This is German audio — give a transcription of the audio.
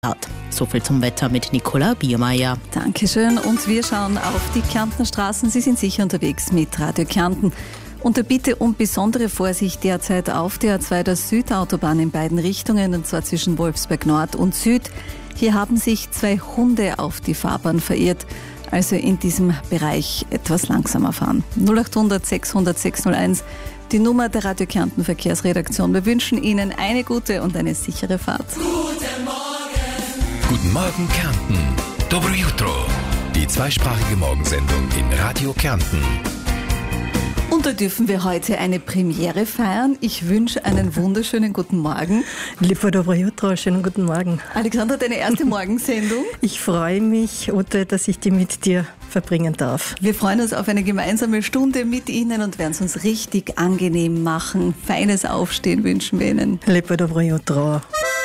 So viel zum Wetter mit Nicola Biermeier. Dankeschön. Und wir schauen auf die Kärntner Straßen. Sie sind sicher unterwegs mit Radio Kärnten. Unter Bitte um besondere Vorsicht derzeit auf der A2 der Südautobahn in beiden Richtungen, und zwar zwischen Wolfsberg Nord und Süd. Hier haben sich 2 Hunde auf die Fahrbahn verirrt. Also in diesem Bereich etwas langsamer fahren. 0800 600 601, die Nummer der Radio Kärnten Verkehrsredaktion. Wir wünschen Ihnen eine gute und eine sichere Fahrt. Guten Morgen. Guten Morgen Kärnten. Dobro jutro. Die zweisprachige Morgensendung in Radio Kärnten. Und da dürfen wir heute eine Premiere feiern. Ich wünsche einen wunderschönen guten Morgen. Lieber Dobro jutro, schönen guten Morgen. Alexandra, deine erste Morgensendung. Ich freue mich, Ute, dass ich die mit dir verbringen darf. Wir freuen uns auf eine gemeinsame Stunde mit Ihnen und werden es uns richtig angenehm machen. Feines Aufstehen wünschen wir Ihnen. Lieber Dobro jutro.